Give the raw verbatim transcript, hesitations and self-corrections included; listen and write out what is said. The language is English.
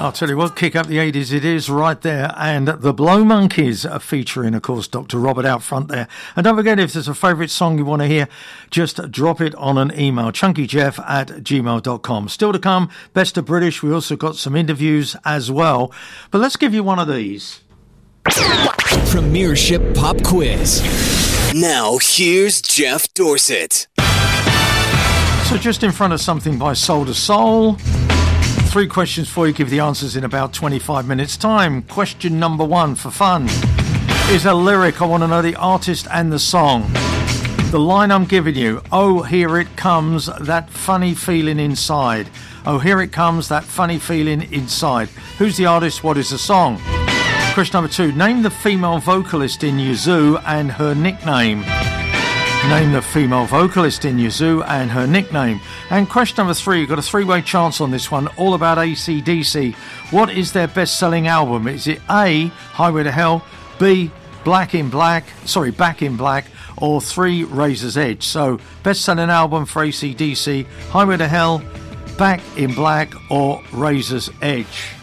I'll tell you what, kick up the eighties it is right there. And the Blow Monkeys are featuring, of course, Doctor Robert out front there. And don't forget, if there's a favourite song you want to hear, just drop it on an email, chunkyjeff at gmail dot com. Still to come, Best of British. We also got some interviews as well. But let's give you one of these. Premiership Pop Quiz. Now, here's Jeff Dorset. So just in front of something by Soul to Soul. Three questions for you. Give the answers in about twenty-five minutes time. Question number one for fun is a lyric. I want to know the artist and the song. The line I'm giving you: oh, here it comes, that funny feeling inside. Oh, here it comes, that funny feeling inside. Who's the artist? What is the song? Question number two: name the female vocalist in Yazoo and her nickname. Name the female vocalist in Yazoo and her nickname. And question number three, you've got a three-way chance on this one, all about A C D C. What is their best-selling album? Is it A, Highway to Hell, B, Black in Black, sorry, Back in Black, or three, Razor's Edge? So, best-selling album for A C D C, Highway to Hell, Back in Black, or Razor's Edge?